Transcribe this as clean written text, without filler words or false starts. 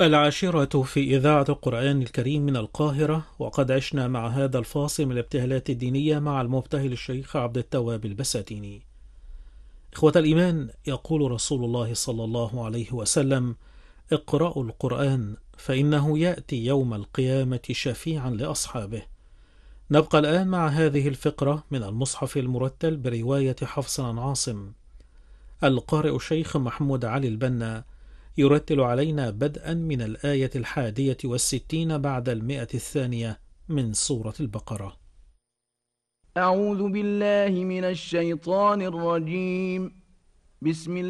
العاشرة في إذاعة القرآن الكريم من القاهرة، وقد عشنا مع هذا الفاصل من الابتهالات الدينية مع المبتهل الشيخ عبد التواب البساتيني. إخوة الإيمان، يقول رسول الله صلى الله عليه وسلم: اقرأوا القرآن فإنه يأتي يوم القيامة شفيعا لأصحابه. نبقى الآن مع هذه الفقرة من المصحف المرتل برواية حفص عن عاصم. القارئ الشيخ محمود علي البنا يرتل علينا بدءا من الآية 61 بعد 100 من سورة البقرة. أعوذ بالله من الشيطان الرجيم. بسم